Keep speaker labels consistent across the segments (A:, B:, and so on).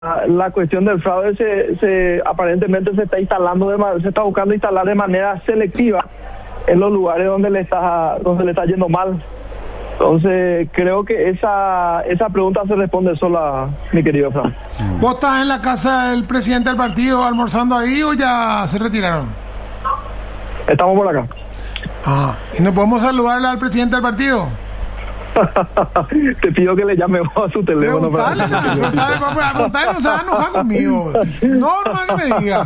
A: la cuestión del fraude aparentemente se está buscando instalar de manera selectiva en los lugares donde le está yendo mal. Entonces creo que esa pregunta se responde sola, mi querido Fran.
B: ¿Vos estás en la casa del presidente del partido almorzando ahí o ya se retiraron?
A: Estamos por acá.
B: ¿Y no podemos saludarle al presidente del partido?
A: Te pido que le llame a su teléfono.
B: Preguntale, no se va a enojar conmigo. No que me diga.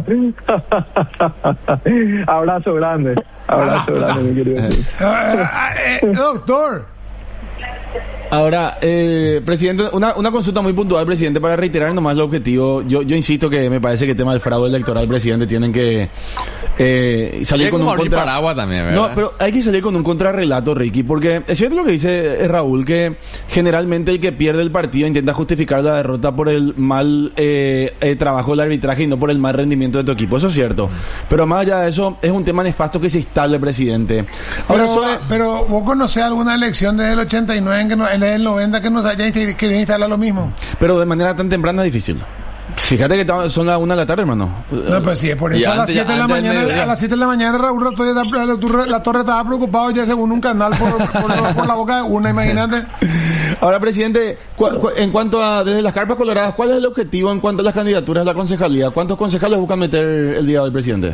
A: Abrazo grande, mi querido.
B: Doctor.
C: Ahora, presidente, una consulta muy puntual, presidente, para reiterar nomás el objetivo. Yo insisto que me parece que el tema del fraude electoral, presidente, tienen que salir con un
D: paraguas también, ¿verdad?
C: No, pero hay que salir con un contrarrelato, Ricky, porque es cierto lo que dice Raúl, que generalmente el que pierde el partido intenta justificar la derrota por el mal trabajo del arbitraje y no por el mal rendimiento de tu equipo. Eso es cierto. Pero más allá de eso, es un tema nefasto que se instale, presidente. Ahora,
B: pero vos conocés alguna elección desde el 89 en el 90 que nos haya querido instalar lo mismo.
C: Pero de manera tan temprana es difícil. Fíjate que son las 1 de la tarde, hermano.
B: No, pues sí, por eso a las 7 de la mañana, Raúl La Torre estaba preocupado ya según un canal por la boca de una, imagínate.
C: Ahora, presidente, en cuanto a desde las Carpas Coloradas, ¿cuál es el objetivo en cuanto a las candidaturas de la concejalía? ¿Cuántos concejales buscan meter el día de hoy, presidente?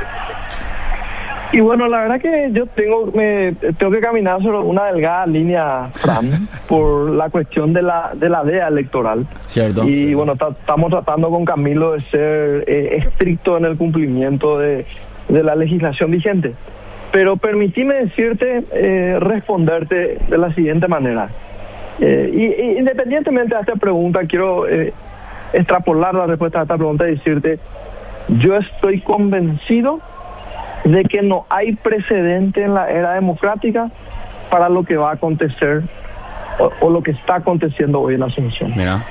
A: Y bueno, la verdad que yo tengo que caminar sobre una delgada línea, Fran, por la cuestión de la DEA electoral.
C: Cierto.
A: Y bueno, estamos tratando con Camilo de ser estricto en el cumplimiento de la legislación vigente. Pero permitime decirte, responderte de la siguiente manera. Y independientemente de esta pregunta, quiero extrapolar la respuesta a esta pregunta y decirte, yo estoy convencido de que no hay precedente en la era democrática para lo que va a acontecer o lo que está aconteciendo hoy en la Asunción.
D: Mira.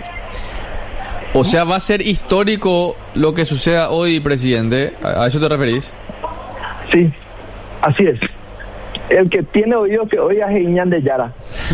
D: O sea, va a ser histórico lo que suceda hoy, presidente. ¿A eso te referís?
A: Sí, así es. El que tiene oído que oiga Jeñán de Yara.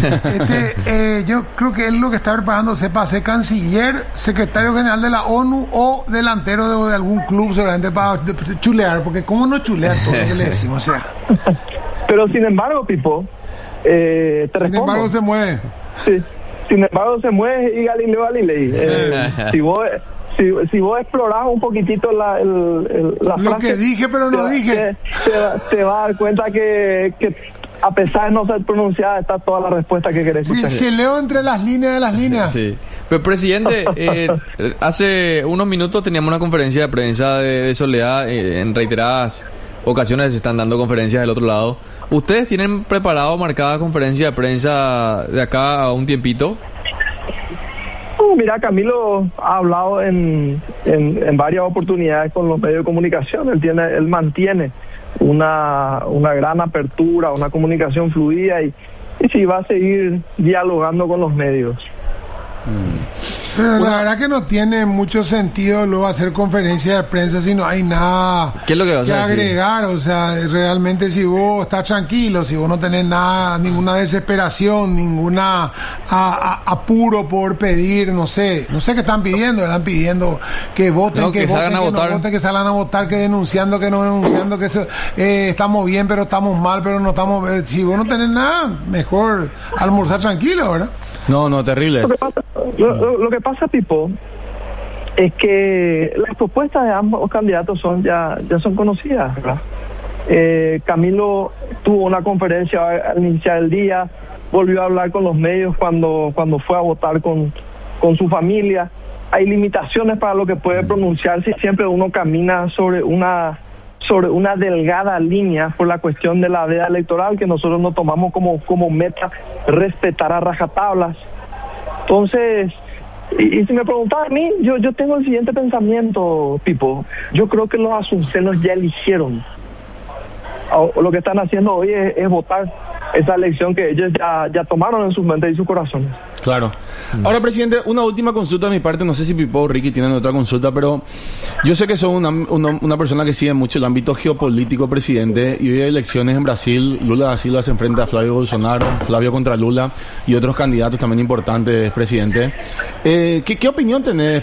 B: Yo creo que él lo que está preparándose para ser canciller, secretario general de la ONU o delantero de algún club, seguramente para chulear, porque cómo no chulea todo lo que le decimos, o sea.
A: Pero sin embargo, Pipo, te respondo.
B: Sin embargo se mueve.
A: Sí, sin embargo se mueve y Galileo Galilei. Si vos explorás un poquitito la
B: lo
A: frase,
B: que dije, pero no dije.
A: Te vas a dar cuenta que a pesar de no ser pronunciada, está toda la respuesta que querés escuchar.
B: Se leo entre las líneas de las líneas.
D: Sí. Pero, presidente, hace unos minutos teníamos una conferencia de prensa de Soledad. En reiteradas ocasiones se están dando conferencias del otro lado. ¿Ustedes tienen preparado marcada conferencia de prensa de acá a un tiempito?
A: Mira, Camilo ha hablado en varias oportunidades con los medios de comunicación. Él mantiene una gran apertura, una comunicación fluida y sí va a seguir dialogando con los medios.
B: Pero la verdad que no tiene mucho sentido luego hacer conferencias de prensa si no hay nada
D: ¿Qué es lo que vas a
B: agregar. O sea, realmente si vos estás tranquilo, si vos no tenés nada, ninguna desesperación, ninguna apuro por pedir, no sé qué están pidiendo. Están pidiendo que voten, que
D: salgan a votar,
B: no voten, que salgan a votar, que denunciando, que no denunciando, que estamos bien, pero estamos mal, pero no estamos. Si vos no tenés nada, mejor almorzar tranquilo, ¿verdad?
C: No, terrible.
A: Lo que pasa, Pipo, es que las propuestas de ambos candidatos ya son conocidas, ¿verdad? Camilo tuvo una conferencia al iniciar el día, volvió a hablar con los medios cuando fue a votar con su familia. Hay limitaciones para lo que puede pronunciarse y siempre uno camina sobre una delgada línea por la cuestión de la veda electoral que nosotros nos tomamos como meta respetar a rajatablas. Entonces, y si me preguntas a mí, yo tengo el siguiente pensamiento, Pipo. Yo creo que los asuncenos ya eligieron. Lo que están haciendo hoy es votar esa elección que ellos ya tomaron en sus mentes y sus corazones.
C: Claro. Ahora, presidente, una última consulta de mi parte. No sé si Pipo o Ricky tienen otra consulta, pero yo sé que son una persona que sigue mucho el ámbito geopolítico, presidente, y hoy hay elecciones en Brasil. Lula da Silva se enfrenta a Flavio Bolsonaro, Flavio contra Lula y otros candidatos también importantes, presidente. ¿Qué opinión tenés,